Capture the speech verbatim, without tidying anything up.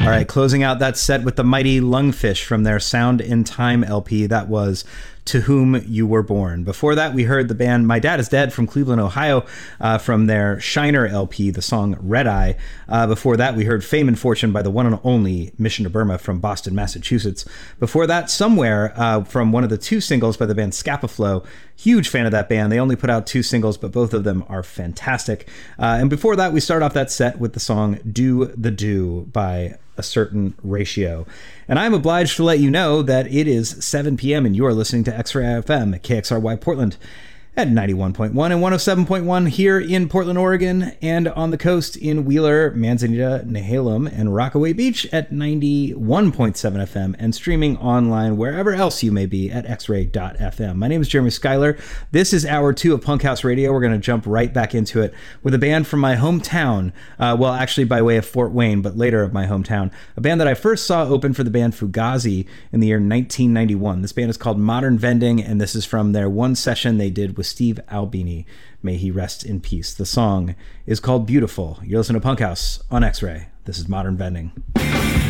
All right, closing out that set with the mighty Lungfish from their Sound in Time L P. That was To Whom You Were Born. Before that, we heard the band My Dad Is Dead from Cleveland, Ohio, uh, from their Shiner L P, the song Red Eye. Uh, before that, we heard Fame and Fortune by the one and only Mission to Burma from Boston, Massachusetts. Before that, Somewhere uh, from one of the two singles by the band Scapa Flow. Huge fan of that band. They only put out two singles, but both of them are fantastic. Uh, and before that, we start off that set with the song Do the Do by A Certain Ratio. And I'm obliged to let you know that it is seven p.m. and you are listening to X-Ray F M at K X R Y Portland at ninety-one point one and one oh seven point one here in Portland, Oregon, and on the coast in Wheeler, Manzanita, Nehalem, and Rockaway Beach at ninety-one point seven F M, and streaming online wherever else you may be at x ray dot f m. My name is Jeremy Schuyler. This is hour two of Punk House Radio. We're going to jump right back into it with a band from my hometown, uh, well, actually by way of Fort Wayne, but later of my hometown. A band that I first saw open for the band Fugazi in the year nineteen ninety-one. This band is called Modern Vending, and this is from their one session they did with Steve Albini. May he rest in peace. The song is called Beautiful. You're listening to Punk House on X-Ray. This is Modern Vending.